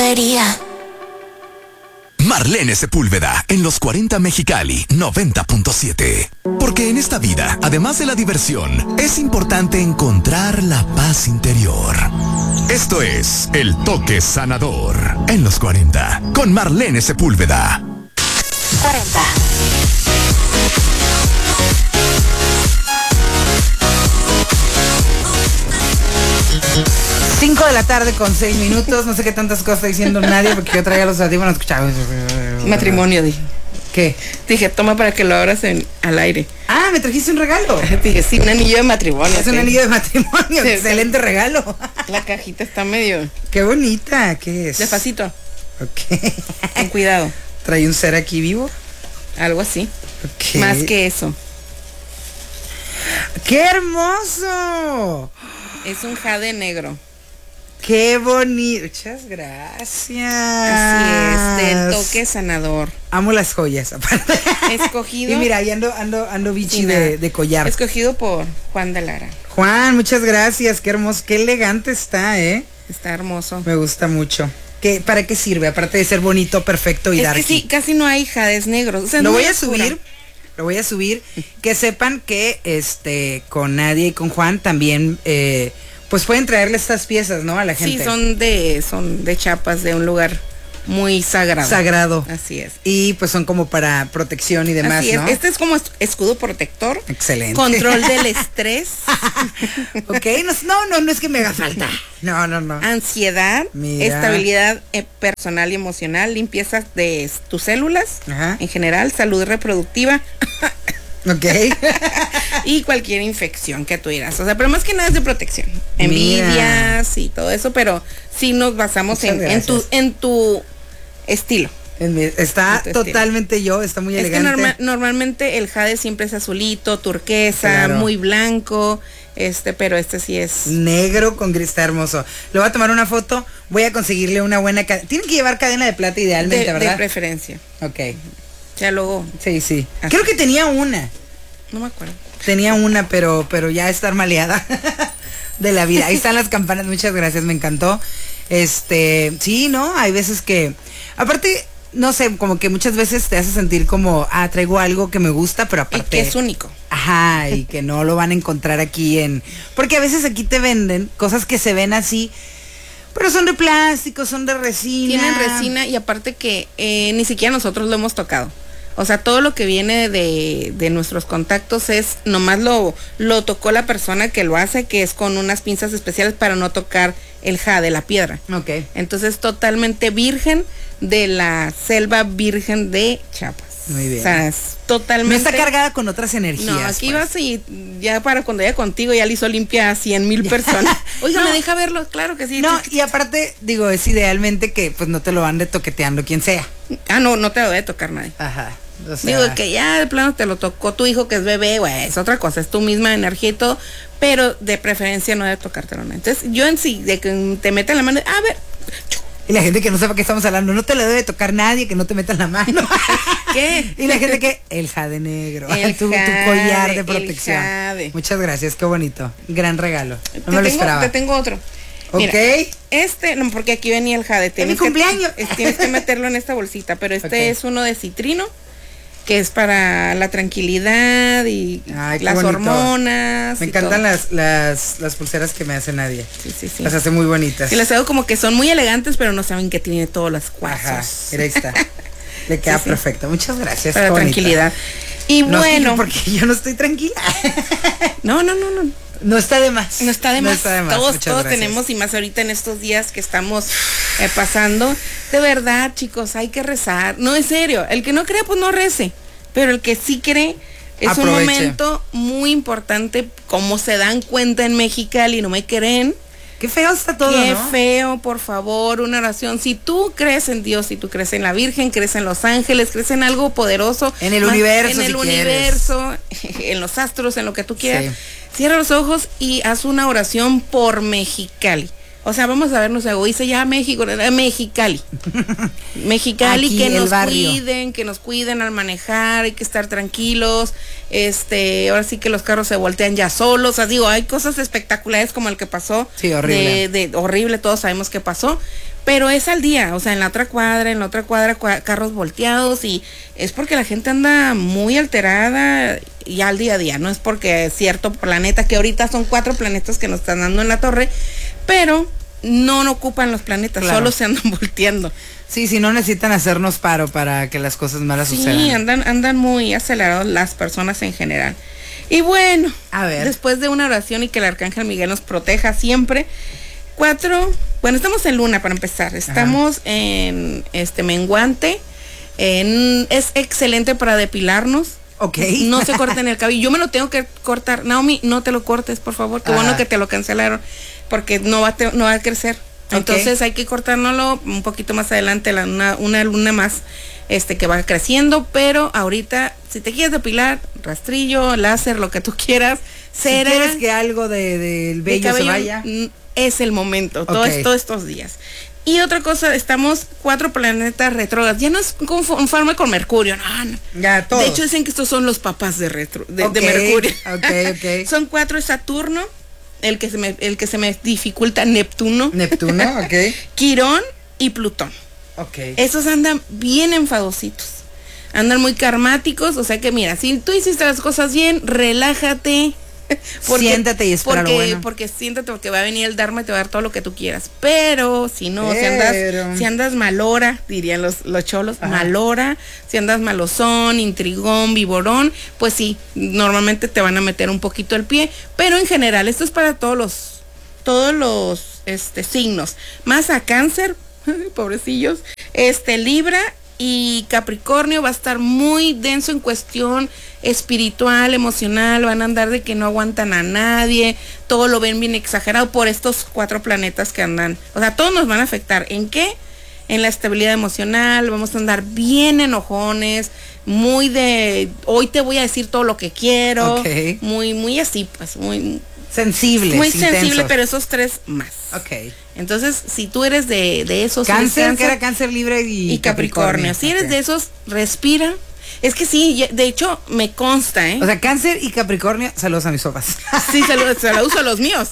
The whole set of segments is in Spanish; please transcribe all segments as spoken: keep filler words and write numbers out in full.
joyería. Marlene Sepúlveda, en los cuarenta Mexicali, noventa punto siete. Porque en esta vida, además de la diversión, es importante encontrar la paz interior. Esto es El Toque Sanador, en los cuarenta, con Marlene Sepúlveda. cuarenta. cinco de la tarde con seis minutos. No sé qué tantas cosas está diciendo nadie porque yo traía los audífonos, escuchaba. Matrimonio, dije. ¿Qué? Dije, toma para que lo abras en, al aire. Ah, me trajiste un regalo. Dije, sí, un anillo de matrimonio. Es sí. un anillo de matrimonio. Sí, Excelente sí. regalo. La cajita está medio... Qué bonita. ¿Qué es? Despacito. Ok. Con cuidado. ¿Trae un ser aquí vivo? Algo así. Ok. Más que eso. ¡Qué hermoso! Es un jade negro. ¡Qué bonito! Muchas gracias. Así es, del Toque Sanador. Amo las joyas, aparte. Escogido. Y mira, ahí ando, ando, ando bichi Sí, de, de collar. Escogido por Juan de Lara. Juan, muchas gracias. Qué hermoso, qué elegante está, ¿eh? Está hermoso. Me gusta mucho. ¿Qué, ¿Para qué sirve? Aparte de ser bonito, perfecto y Es darky. que sí, casi no hay jades negros. O sea, Lo no voy a es oscura. subir. Lo voy a subir. Que sepan que este con Nadia y con Juan también eh, pues pueden traerle estas piezas, ¿no? A la gente. Sí, son de, son de chapas de un lugar muy sagrado. Sagrado. Así es. Y pues son como para protección y demás, Así es. ¿no? Este es como es- escudo protector. Excelente. Control del estrés. Ok, no, no, no, no es que me haga falta. No, no, no. Ansiedad, Mira. estabilidad eh, personal y emocional, limpieza de s- tus células, Ajá. en general, salud reproductiva Ok. y cualquier infección que tuvieras. O sea, pero más que nada es de protección. Mira. Envidias y todo eso, pero sí nos basamos Muchas en, en tu, gracias. en tu estilo. En mi- Está En tu estilo. totalmente yo, está muy Es que elegante. norma- normalmente el jade siempre es azulito, turquesa, Claro. muy blanco, este, pero este sí es. Negro con gris, está hermoso. Le voy a tomar una foto, voy a conseguirle una buena cadena. Tienen que llevar cadena de plata idealmente, de, de ¿verdad? preferencia. Ok. Ya luego, Sí, sí. Así. Creo que tenía una. no me acuerdo. Tenía una, pero, pero ya está maleada de la vida. Ahí están las campanas, muchas gracias, me encantó. Este, sí, ¿no? Hay veces que, aparte, no sé, como que muchas veces te hace sentir como, ah, traigo algo que me gusta, pero Y aparte. que es único. Ajá, y que no lo van a encontrar aquí en... Porque a veces aquí te venden cosas que se ven así, pero son de plástico, son de resina. Tienen resina y aparte que eh, ni siquiera nosotros lo hemos tocado. O sea, todo lo que viene de, de nuestros contactos es, nomás lo, lo tocó la persona que lo hace, que es con unas pinzas especiales para no tocar el jade, la piedra. Ok. Entonces, totalmente virgen de la selva virgen de Chiapas. Muy bien. O sea, es No totalmente... está cargada con otras energías. No, aquí pues. vas y ya para cuando vaya contigo ya le hizo limpia a cien mil personas. Oiga, No. ¿me deja verlo? Claro que sí. No, y aparte, digo, es idealmente que pues no te lo ande toqueteando quien sea. Ah, no, no te lo debe tocar nadie. Ajá. O sea, Digo que ya de plano te lo tocó tu hijo que es bebé, güey, es otra cosa, es tu misma energía y todo, pero de preferencia no debe tocártelo. ¿No? Entonces, yo en sí, de que te meten la mano, a ver, y la gente que no sepa qué estamos hablando, no te lo debe tocar nadie, que no te metan la mano. ¿qué? Y la gente que, el jade negro, El tu, tu jade, collar de el protección. jade. Muchas gracias, qué bonito. Gran regalo. No te, me lo tengo, esperaba. te tengo otro. Ok. Mira, este, no, porque aquí venía el jade. Es mi tienes que- cumpleaños. es- Tienes que meterlo en esta bolsita, pero este Ok. es uno de citrino, que es para la tranquilidad y Ay, qué las bonito. hormonas. Me y encantan todo. las, las, las pulseras que me hace nadie. Sí, sí, sí. Las hace muy bonitas. Y las hago como que son muy elegantes, pero no saben que tiene todos los cuarzos. Ajá, mira, ahí está. Le queda Sí, sí. perfecto. Muchas gracias. Para qué bonita. tranquilidad. Y No, es que bueno, yo- porque yo no estoy tranquila. no, no, no, no. No está de más. No está de más. está de más. Todos, Muchas todos gracias. tenemos, y más ahorita en estos días que estamos eh, pasando. De verdad, chicos, hay que rezar. No, en serio. El que no cree, pues no rece. Pero el que sí cree, es un Aproveche. momento muy importante. Como se dan cuenta en Mexicali, no me creen. Qué feo está todo, Qué ¿no? feo, por favor, una oración. Si tú crees en Dios, si tú crees en la Virgen, crees en los ángeles, crees en algo poderoso. En el más- universo, En el si universo, en los astros, en lo que tú quieras. Sí. Cierra los ojos y haz una oración por Mexicali. O sea, vamos a vernos egoístas ya México, eh, Mexicali. Mexicali, Aquí, que el nos barrio. cuiden, que nos cuiden al manejar, hay que estar tranquilos. Este, ahora sí que los carros se voltean ya solos. O sea, digo, hay cosas espectaculares como el que pasó. Sí, horrible. De, de horrible, todos sabemos qué pasó. pero es al día, o sea, en la otra cuadra, en la otra cuadra, cua- carros volteados, y es porque la gente anda muy alterada y al día a día, no es porque es cierto planeta, que ahorita son cuatro planetas que nos están dando en la torre, pero no, no ocupan los planetas, Claro. solo se andan volteando. Sí, si no necesitan hacernos paro para que las cosas malas Sí, sucedan. andan, andan muy acelerados las personas en general. Y bueno, A ver. después de una oración y que el Arcángel Miguel nos proteja siempre, cuatro, bueno, estamos en luna para empezar, estamos Ajá. en este menguante, en, es excelente para depilarnos. Ok. No se corten el cabello, yo me lo tengo que cortar. Naomi, no te lo cortes, por favor, qué Ajá. bueno que te lo cancelaron, porque no va a, te, no va a crecer. Entonces okay. hay que cortárnoslo un poquito más adelante, la, una, una luna más este que va creciendo, pero ahorita, si te quieres depilar, rastrillo, láser, lo que tú quieras, cera. Si quieres que algo de, del vello de cabello, se vaya. Es el momento, okay. todos, todos estos días. Y otra cosa, estamos cuatro planetas retrógrados. Ya no es conforme con Mercurio, no, no. Ya, todos. De hecho, dicen que estos son los papás de, retro, de, okay. de Mercurio. Okay, okay. Son cuatro, es Saturno, el que se me, el que se me dificulta, Neptuno. Neptuno, ok. Quirón y Plutón. Ok. Esos andan bien enfadositos. Andan muy karmáticos, o sea que mira, si tú hiciste las cosas bien, relájate. Porque, siéntate y espera porque, lo bueno. Porque siéntate, porque va a venir el Dharma y te va a dar todo lo que tú quieras. Pero si no, Pero... si andas, si andas malora, dirían los, los cholos, Ajá. malora, si andas malosón, intrigón, viborón, pues sí, normalmente te van a meter un poquito el pie. Pero en general, esto es para todos los, todos los este, signos. Más a Cáncer, pobrecillos, este, Libra y Capricornio va a estar muy denso en cuestión espiritual, emocional, van a andar de que no aguantan a nadie, todo lo ven bien exagerado por estos cuatro planetas que andan, o sea, todos nos van a afectar. ¿En qué? En la estabilidad emocional, vamos a andar bien enojones, muy de, hoy te voy a decir todo lo que quiero, okay. muy, muy así, pues, muy... sensible. Muy sensible, pero esos tres más. Ok. Entonces, si tú eres de, de esos... Cáncer, cáncer, que era Cáncer, Libra y, y Capricornio. Capricornio. Si eres okay. de esos, respira. Es que sí, de hecho, me consta, ¿eh? O sea, Cáncer y Capricornio, saludos a mis papás. Sí, saludos, saludos a los míos.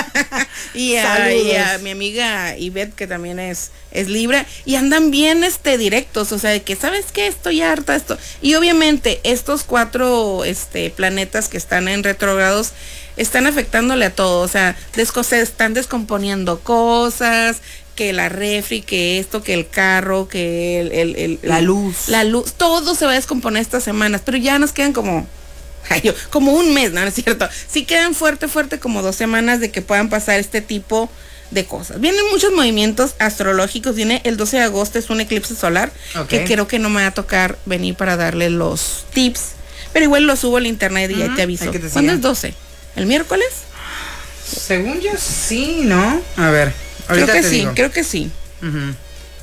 y, a, y a mi amiga Ivette, que también es, es Libra. Y andan bien este directos, o sea, de que, ¿sabes qué? Estoy harta de esto. Y obviamente, estos cuatro este, planetas que están en retrógrados están afectándole a todo, o sea, desco- se están descomponiendo cosas, que la refri, que esto, que el carro, que el, el, el la luz, la luz, todo se va a descomponer estas semanas, pero ya nos quedan como, ay, yo, como un mes, ¿no? ¿No es cierto? Sí quedan fuerte, fuerte como dos semanas de que puedan pasar este tipo de cosas. Vienen muchos movimientos astrológicos, viene el doce de agosto, es un eclipse solar, okay. que creo que no me va a tocar venir para darle los tips, pero igual lo subo al internet y uh-huh. ya te aviso. Te ¿Cuándo es doce? ¿El miércoles? Según yo sí, ¿no? A ver, ahorita creo que te sí, digo. creo que sí. Uh-huh.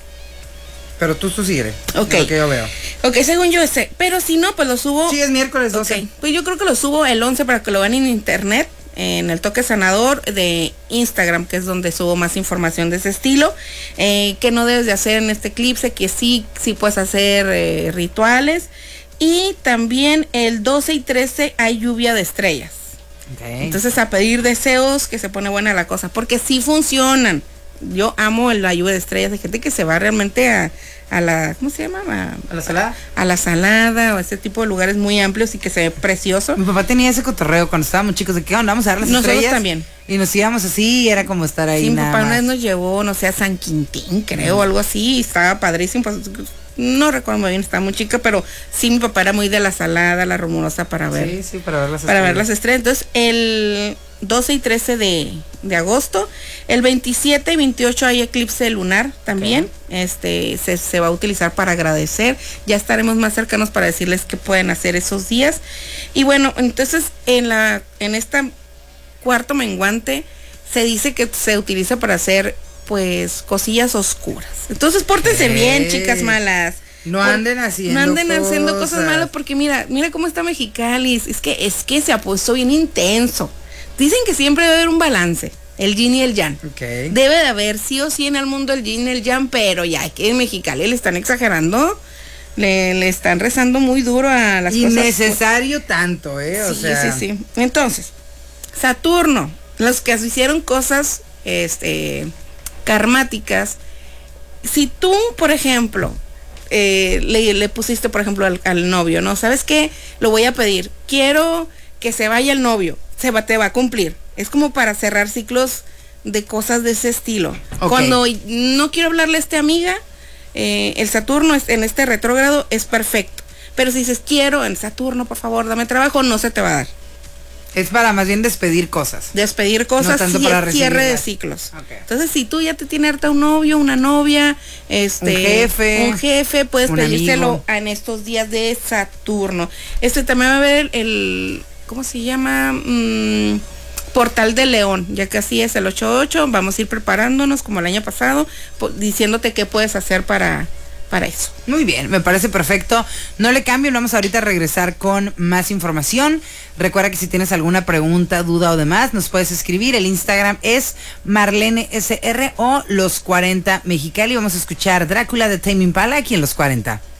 Pero tú, tú sigue. Ok. Lo que yo veo. Ok, según yo ese. Pero si no, pues lo subo. Sí, es miércoles doce. Okay. Pues yo creo que lo subo el once para que lo vean en internet, en el Toque Sanador de Instagram, que es donde subo más información de ese estilo. Eh, que no debes de hacer en este eclipse, que sí, sí puedes hacer eh, rituales. Y también el doce y trece hay lluvia de estrellas. Okay. Entonces a pedir deseos, que se pone buena la cosa, porque sí funcionan. Yo amo la lluvia de estrellas, de gente que se va realmente a, a la, ¿cómo se llama? A, ¿A la salada? A la salada, o a ese tipo de lugares muy amplios y que se ve precioso. Mi papá tenía ese cotorreo cuando estábamos chicos, de que onda, vamos a dar las Nosotros estrellas. También. Y nos íbamos así, era como estar ahí. Sí, mi nada papá más. una vez nos llevó, no sé, a San Quintín, creo, mm. algo así, y estaba padrísimo, pues, no recuerdo muy bien, estaba muy chica, pero sí, mi papá era muy de la salada, la rumorosa para ver. Sí, sí, para ver las para estrellas. ver las estrellas. Entonces, el doce y trece de, de agosto, el veintisiete y veintiocho hay eclipse lunar también, okay. este se, se va a utilizar para agradecer, ya estaremos más cercanos para decirles qué pueden hacer esos días. Y bueno, entonces, en la, en esta cuarto menguante, se dice que se utiliza para hacer pues cosillas oscuras. Entonces pórtense hey, bien, chicas malas. No anden haciendo No anden cosas. haciendo cosas malas, porque mira, mira cómo está Mexicali. Es que, es que se ha puesto bien intenso. Dicen que siempre debe haber un balance, el yin y el yang. Okay. Debe de haber sí o sí en el mundo el yin y el yang, pero ya que en Mexicali le están exagerando. Le, le están rezando muy duro a las Innecesario cosas. Innecesario tanto, eh. O sí, sea. sí, sí. Entonces, Saturno, los que hicieron cosas, este, karmáticas, si tú, por ejemplo, eh, le, le pusiste, por ejemplo, al, al novio, ¿no? ¿Sabes qué? Lo voy a pedir. Quiero que se vaya el novio. Se va, te va a cumplir. Es como para cerrar ciclos de cosas de ese estilo. Okay. Cuando no quiero hablarle a esta amiga, eh, el Saturno es, en este retrógrado es perfecto. Pero si dices, quiero en Saturno, por favor, dame trabajo, no se te va a dar. Es para más bien despedir cosas. Despedir cosas, no sí, es cierre de ciclos. Okay. Entonces, si tú ya te tiene harta un novio, una novia, este, un jefe, un jefe, puedes un pedírselo amigo. en estos días de Saturno. Este también va a ver el, el ¿cómo se llama? Mm, Portal de León, ya que así es el ocho ocho, vamos a ir preparándonos como el año pasado, diciéndote qué puedes hacer para... para eso. Muy bien, me parece perfecto. No le cambio, vamos ahorita a regresar con más información. Recuerda que si tienes alguna pregunta, duda o demás, nos puedes escribir. El Instagram es Marlene S R o Los cuarenta Mexicali. Vamos a escuchar Drácula de Tame Impala aquí en Los cuarenta.